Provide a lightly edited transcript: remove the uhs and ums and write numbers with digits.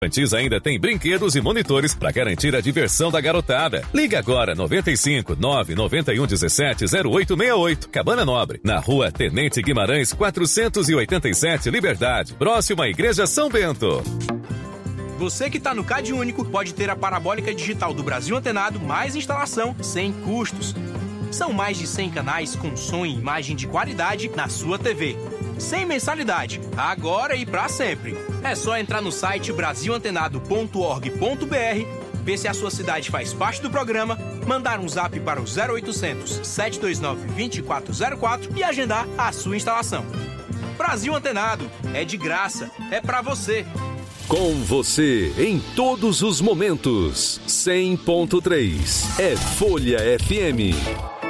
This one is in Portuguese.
Infantis ainda tem brinquedos e monitores para garantir a diversão da garotada. Liga agora 95 991 17 0868. Cabana Nobre, na Rua Tenente Guimarães 487, Liberdade, próximo à Igreja São Bento. Você que está no Cade Único pode ter a parabólica digital do Brasil Antenado mais instalação sem custos. São mais de 100 canais com som e imagem de qualidade na sua TV. Sem mensalidade, agora e para sempre. É só entrar no site brasilantenado.org.br, ver se a sua cidade faz parte do programa, mandar um zap para o 0800 729 2404 e agendar a sua instalação. Brasil Antenado, é de graça, é para você. Com você em todos os momentos. 100.3 é Folha FM.